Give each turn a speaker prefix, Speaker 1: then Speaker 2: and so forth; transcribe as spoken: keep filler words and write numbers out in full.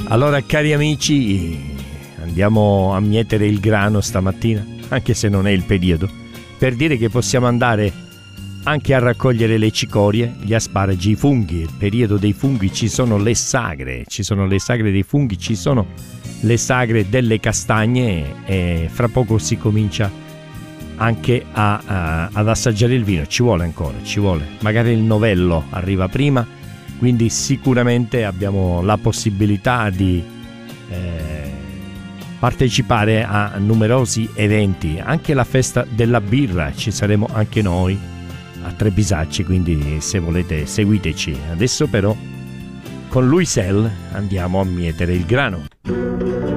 Speaker 1: Allora, cari amici, andiamo a mietere il grano stamattina, anche se non è il periodo, per dire che possiamo andare anche a raccogliere le cicorie, gli asparagi, i funghi. Il periodo dei funghi, ci sono le sagre, ci sono le sagre dei funghi, ci sono le sagre delle castagne e fra poco si comincia anche a, a, ad assaggiare il vino. Ci vuole ancora, ci vuole. Magari il novello arriva prima, quindi sicuramente abbiamo la possibilità di eh, partecipare a numerosi eventi, anche la festa della birra, ci saremo anche noi a Trebisacci, quindi se volete seguiteci. Adesso però con Luisel andiamo a mietere il grano.